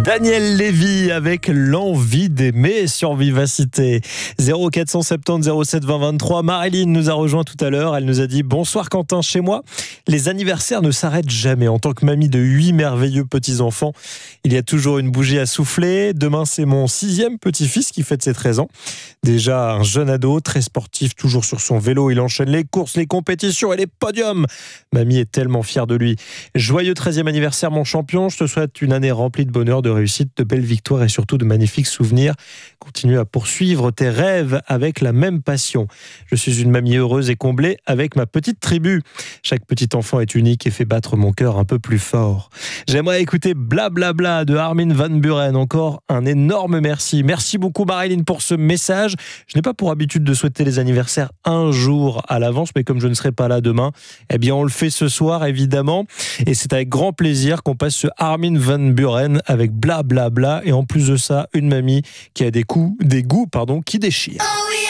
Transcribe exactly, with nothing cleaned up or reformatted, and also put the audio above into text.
Daniel Lévy avec l'envie d'aimer sur Vivacité. zéro quatre cent soixante-dix zéro sept vingt vingt-trois. Marilyn nous a rejoint tout à l'heure. Elle nous a dit: bonsoir Quentin, chez moi, les anniversaires ne s'arrêtent jamais. En tant que mamie de huit merveilleux petits-enfants, il y a toujours une bougie à souffler. Demain, c'est mon sixième petit-fils qui fête ses treize ans. Déjà un jeune ado, très sportif, toujours sur son vélo. Il enchaîne les courses, les compétitions et les podiums. Mamie est tellement fière de lui. Joyeux treizième anniversaire, mon champion. Je te souhaite une année remplie de bonheur, de réussite, de belles victoires et surtout de magnifiques souvenirs. Continue à poursuivre tes rêves avec la même passion. Je suis une mamie heureuse et comblée avec ma petite tribu. Chaque petit enfant est unique et fait battre mon cœur un peu plus fort. J'aimerais écouter Blablabla bla bla de Armin van Buuren. Encore un énorme merci. Merci beaucoup Marilyn pour ce message. Je n'ai pas pour habitude de souhaiter les anniversaires un jour à l'avance, mais comme je ne serai pas là demain, eh bien on le fait ce soir évidemment. Et c'est avec grand plaisir qu'on passe ce Armin van Buuren avec Blablabla bla bla. Et en plus de ça, une mamie qui a des coups, des goûts pardon, qui déchirent.